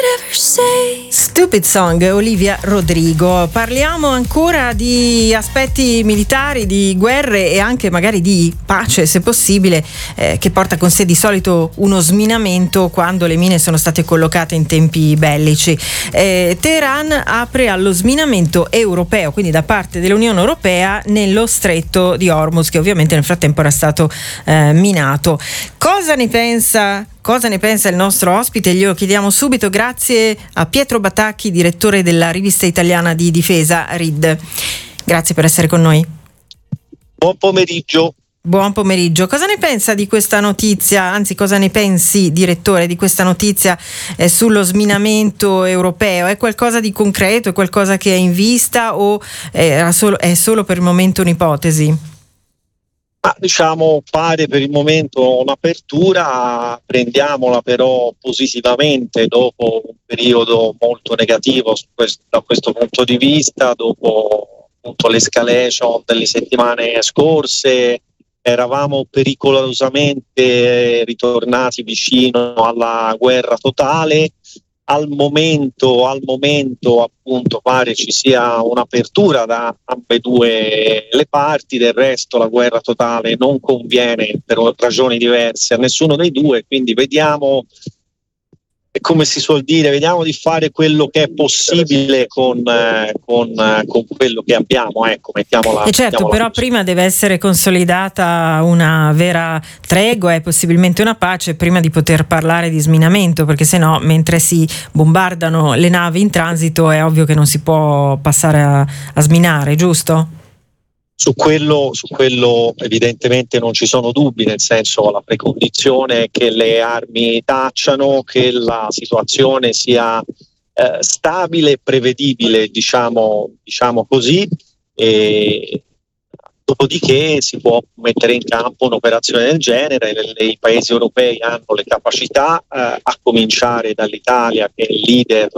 Stupid Song, Olivia Rodrigo. Parliamo ancora di aspetti militari, di guerre e anche magari di pace, se possibile, che porta con sé di solito uno sminamento quando le mine sono state collocate in tempi bellici. Teheran apre allo sminamento europeo, quindi da parte dell'Unione Europea, nello stretto di Hormuz, che ovviamente nel frattempo era stato minato. Cosa ne pensa il nostro ospite? Glielo chiediamo subito, grazie a Pietro Batacchi, direttore della rivista italiana di difesa RID. Grazie per essere con noi. Buon pomeriggio. Buon pomeriggio. Cosa ne pensa di questa notizia, anzi cosa ne pensi, direttore, di questa notizia sullo sminamento europeo? È qualcosa di concreto, è qualcosa che è in vista o è solo per il momento un'ipotesi? Pare per il momento un'apertura, prendiamola però positivamente dopo un periodo molto negativo da questo punto di vista, dopo appunto l'escalation delle settimane scorse. Eravamo pericolosamente ritornati vicino alla guerra totale. Al momento appunto pare ci sia un'apertura da ambedue le parti. Del resto la guerra totale non conviene per ragioni diverse a nessuno dei due, quindi vediamo, come si suol dire, vediamo di fare quello che è possibile con quello che abbiamo, ecco, mettiamola. E certo, però così. Prima deve essere consolidata una vera tregua e possibilmente una pace prima di poter parlare di sminamento, perché se no, mentre si bombardano le navi in transito, è ovvio che non si può passare a sminare, giusto? Su quello evidentemente non ci sono dubbi, nel senso, la precondizione è che le armi tacciano, che la situazione sia stabile e prevedibile, diciamo così, e dopodiché si può mettere in campo un'operazione del genere. I paesi europei hanno le capacità, a cominciare dall'Italia, che è il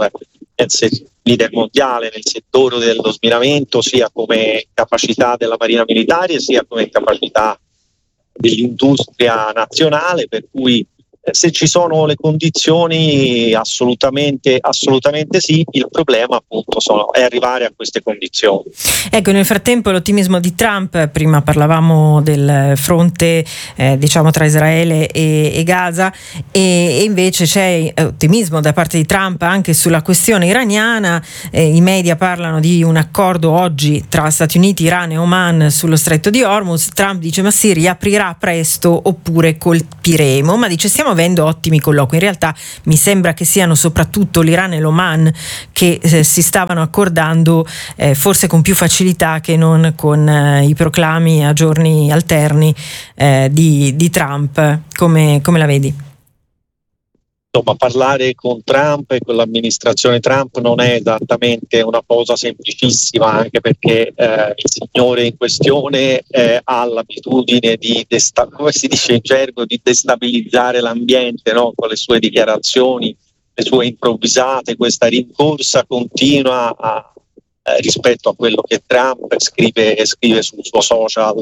leader mondiale nel settore dello sminamento, sia come capacità della Marina Militare sia come capacità dell'industria nazionale, per cui se ci sono le condizioni assolutamente sì. Il problema appunto è arrivare a queste condizioni. Ecco, nel frattempo l'ottimismo di Trump, prima parlavamo del fronte tra Israele e Gaza, e invece c'è ottimismo da parte di Trump anche sulla questione iraniana. I media parlano di un accordo oggi tra Stati Uniti, Iran e Oman sullo stretto di Hormuz. Trump dice: ma si riaprirà presto oppure colpiremo? Ma dice: stiamo avendo ottimi colloqui. In realtà mi sembra che siano soprattutto l'Iran e l'Oman che si stavano accordando forse con più facilità che non con i proclami a giorni alterni di Trump. Come la vedi? Insomma, parlare con Trump e con l'amministrazione Trump non è esattamente una cosa semplicissima, anche perché il signore in questione ha l'abitudine di, come si dice in gergo, di destabilizzare l'ambiente, no? Con le sue dichiarazioni, le sue improvvisate, questa rincorsa continua rispetto a quello che Trump scrive sul suo social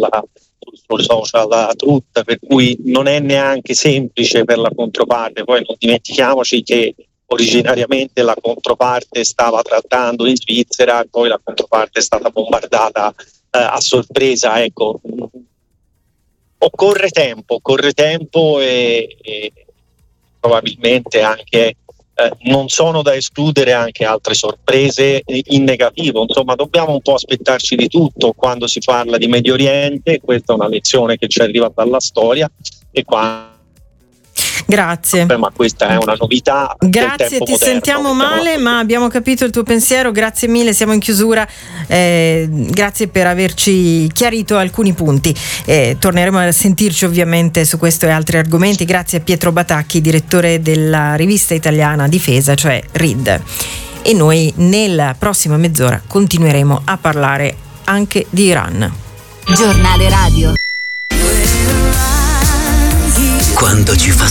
Truth, per cui non è neanche semplice per la controparte. Poi non dimentichiamoci che originariamente la controparte stava trattando in Svizzera e poi la controparte è stata bombardata a sorpresa. Ecco, occorre tempo e probabilmente anche non sono da escludere anche altre sorprese in negativo. Insomma, dobbiamo un po' aspettarci di tutto quando si parla di Medio Oriente. Questa è una lezione che ci arriva dalla storia e qua. Grazie. Ma questa è una novità. Grazie, ti sentiamo male, ma abbiamo capito il tuo pensiero. Grazie mille, siamo in chiusura. Grazie per averci chiarito alcuni punti. Torneremo a sentirci ovviamente su questo e altri argomenti. Grazie a Pietro Batacchi, direttore della rivista italiana Difesa, cioè RID. E noi nella prossima mezz'ora continueremo a parlare anche di Iran. Giornale radio. Quando ci fa